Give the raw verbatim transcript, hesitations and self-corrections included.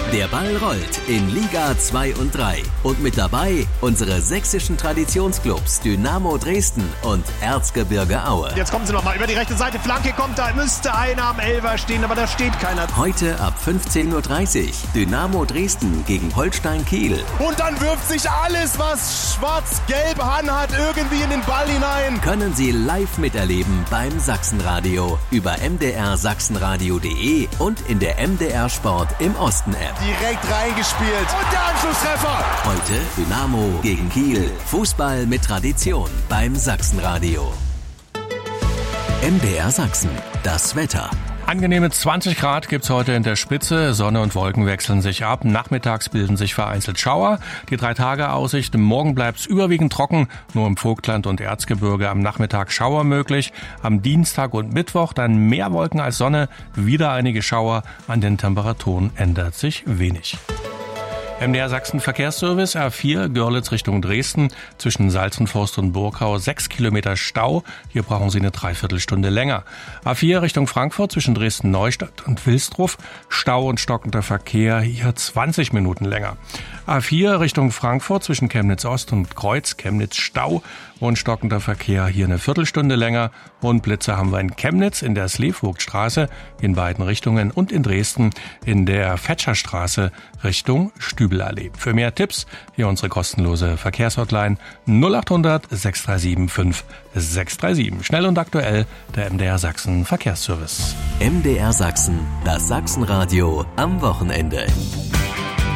Der Ball rollt in Liga zwei und drei. Und mit dabei unsere sächsischen Traditionsclubs Dynamo Dresden und Erzgebirge Aue. Jetzt kommen sie nochmal über die rechte Seite. Flanke kommt, da müsste einer am Elfer stehen, aber da steht keiner. Heute ab fünfzehn Uhr dreißig. Dynamo Dresden gegen Holstein Kiel. Und dann wirft sich alles, was schwarz-gelb anhat, irgendwie in den Ball hinein. Können Sie live miterleben beim Sachsenradio über m d r sachsenradio punkt de und in der M D R Sport im Osten App. Direkt reingespielt und der Anschlusstreffer. Heute Dynamo gegen Kiel. Fußball mit Tradition beim Sachsenradio. M D R Sachsen, das Wetter. Angenehme zwanzig Grad gibt's heute in der Spitze. Sonne und Wolken wechseln sich ab. Nachmittags bilden sich vereinzelt Schauer. Die Drei-Tage-Aussicht. Morgen bleibt's überwiegend trocken. Nur im Vogtland und Erzgebirge am Nachmittag Schauer möglich. Am Dienstag und Mittwoch dann mehr Wolken als Sonne. Wieder einige Schauer. An den Temperaturen ändert sich wenig. M D R Sachsen Verkehrsservice A vier Görlitz Richtung Dresden zwischen Salzenforst und Burgau sechs Kilometer Stau. Hier brauchen Sie eine Dreiviertelstunde länger. A vier Richtung Frankfurt zwischen Dresden-Neustadt und Wilsdruff Stau und stockender Verkehr hier zwanzig Minuten länger. A vier Richtung Frankfurt zwischen Chemnitz-Ost und Kreuz Chemnitz Stau und stockender Verkehr hier eine Viertelstunde länger. Und Blitzer haben wir in Chemnitz in der Sleevogtstraße in beiden Richtungen und in Dresden in der Fetscherstraße Richtung Stübelallee. Für mehr Tipps hier unsere kostenlose Verkehrshotline null acht hundert sechs drei sieben fünf sechs drei sieben. Schnell und aktuell der M D R Sachsen Verkehrsservice. M D R Sachsen, das Sachsenradio am Wochenende.